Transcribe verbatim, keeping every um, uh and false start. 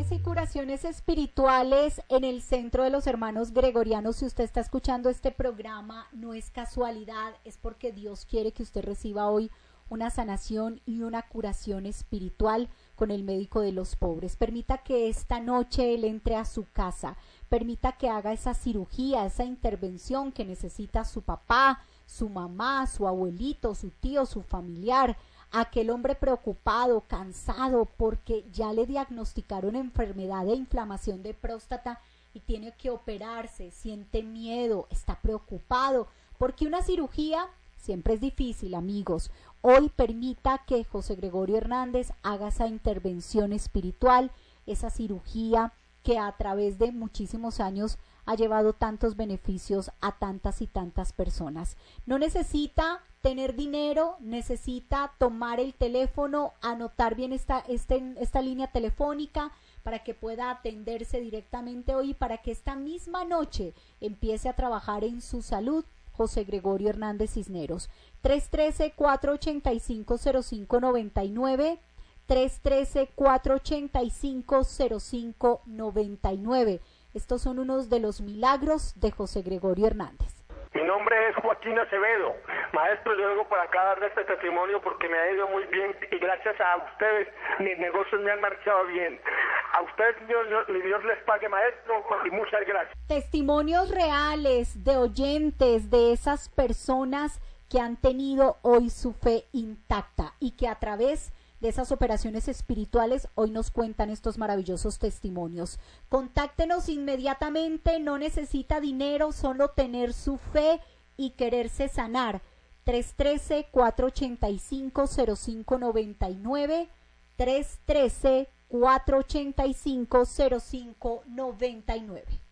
Sanaciones y curaciones espirituales en el Centro de los Hermanos Gregorianos. Si usted está escuchando este programa, no es casualidad, es porque Dios quiere que usted reciba hoy una sanación y una curación espiritual con el médico de los pobres. Permita que esta noche Él entre a su casa, permita que haga esa cirugía, esa intervención que necesita su papá, su mamá, su abuelito, su tío, su familiar, aquel hombre preocupado, cansado porque ya le diagnosticaron enfermedad de inflamación de próstata y tiene que operarse, siente miedo, está preocupado, porque una cirugía siempre es difícil, amigos. Hoy permita que José Gregorio Hernández haga esa intervención espiritual, esa cirugía que a través de muchísimos años ha llevado tantos beneficios a tantas y tantas personas. No necesita tener dinero, necesita tomar el teléfono, anotar bien esta, este, esta línea telefónica para que pueda atenderse directamente hoy, para que esta misma noche empiece a trabajar en su salud. José Gregorio Hernández Cisneros, tres uno tres, cuatro ocho cinco, cero cinco nueve nueve, tres uno tres, cuatro ocho cinco, cero cinco nueve nueve. Estos son unos de los milagros de José Gregorio Hernández. Mi nombre es Joaquín Acevedo. Maestro, yo vengo para acá a darle este testimonio porque me ha ido muy bien y gracias a ustedes mis negocios me han marchado bien. A ustedes, Dios, Dios, Dios les pague, maestro, y muchas gracias. Testimonios reales de oyentes, de esas personas que han tenido hoy su fe intacta y que a través de esas operaciones espirituales hoy nos cuentan estos maravillosos testimonios. Contáctenos inmediatamente, no necesita dinero, solo tener su fe y quererse sanar. tres uno tres, cuatro ocho cinco, cero cinco nueve nueve, tres uno tres, cuatro ocho cinco, cero cinco nueve nueve.